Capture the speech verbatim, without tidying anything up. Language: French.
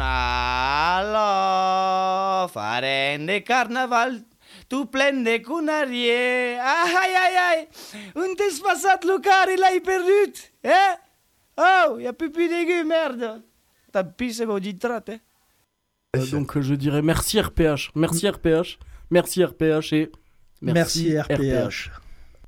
Carnalo, farem de carnaval, tu plen de cunarie. Ai, ai, ai, on t'es passat le car et l'hai perdut, eh? Oh, y a plus plus d'aigu, merde. T'as pissé au ditrat, eh? Euh, donc euh, je dirais merci R P H, merci R P H, merci R P H et merci, merci R P H. R P H.